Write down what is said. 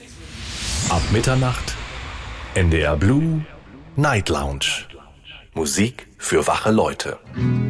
Ab Mitternacht NDR Blue Night Lounge. Musik für wache Leute.